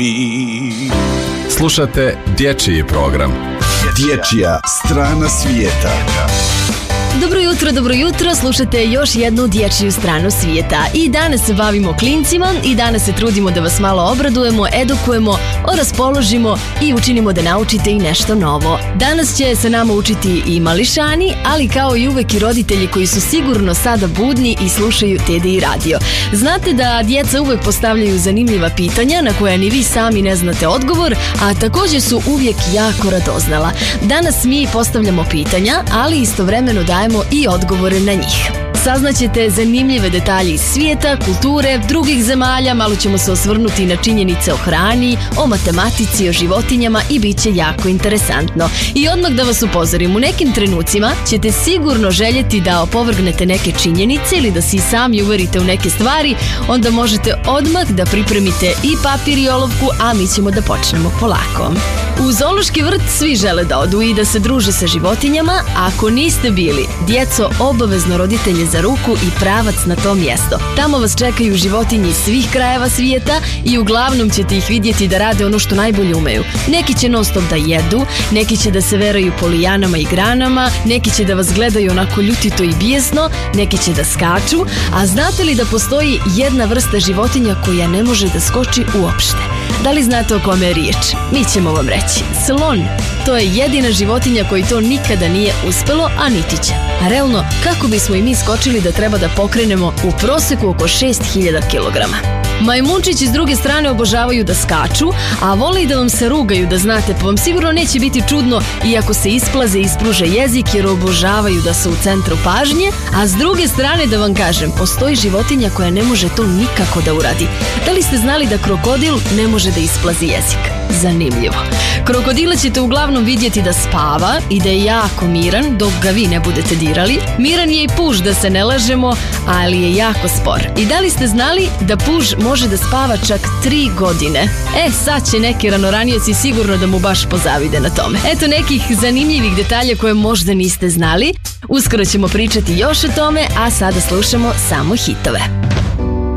mi. Slušate dječji program. Dječja strana svijeta. Dobro jutro, slušate još jednu dječju stranu svijeta. I danas se bavimo klincima i danas se trudimo da vas malo obradujemo, edukujemo, raspoložimo i učinimo da naučite i nešto novo. Danas će se nama učiti i mališani, ali kao i uvek i roditelji koji su sigurno sada budni i slušaju TDI radio. Znate da djeca uvek postavljaju zanimljiva pitanja na koja ni vi sami ne znate odgovor, a također su uvijek jako radoznala. Danas mi postavljamo pitanja, ali istovremeno dajemo i odgovore na njih. Saznaćete zanimljive detalje iz svijeta, kulture, drugih zemalja, malo ćemo se osvrnuti na činjenice o hrani, o matematici, o životinjama i bit će jako interesantno. I odmah da vas upozorim, u nekim trenucima ćete sigurno željeti da opovrgnete neke činjenice ili da se i sami uverite u neke stvari, onda možete odmah da pripremite i papir i olovku, a mi ćemo da počnemo polako. U zoološki vrt svi žele da odu i da se druže sa životinjama, a ako niste bili, djeco, obavezno roditelje za ruku i pravac na to mjesto. Tamo vas čekaju životinje iz svih krajeva svijeta i uglavnom ćete ih vidjeti da rade ono što najbolje umeju. Neki će non stop da jedu, neki će da se veraju po lijanama i granama, neki će da vas gledaju onako ljutito i bijesno, neki će da skaču, a znate li da postoji jedna vrsta životinja koja ne može da skoči uopšte? Da li znate o kome je riječ? Mi ćemo vam reći. Slon. To je jedina životinja koji to nikada nije uspelo, a niti će. A realno, kako bismo i mi skočili da treba da pokrenemo u proseku oko 6000 kg? Majmunčići s druge strane obožavaju da skaču, a vole i da vam se rugaju, da znate, pa vam sigurno neće biti čudno iako se isplaze i ispruže jezik jer obožavaju da su u centru pažnje, a s druge strane da vam kažem, postoji životinja koja ne može to nikako da uradi. Da li ste znali da krokodil ne može da isplazi jezik? Zanimljivo. Krokodila ćete uglavnom vidjeti da spava i da je jako miran dok ga vi ne budete dirali. Miran je i puž, da se ne lažemo, ali je jako spor. I da li ste znali da puž može da spava čak 3 godine? Sad će neki ranoranioci sigurno da mu baš pozavide na tome. Eto nekih zanimljivih detalja koje možda niste znali. Uskoro ćemo pričati još o tome, a sada slušamo samo hitove.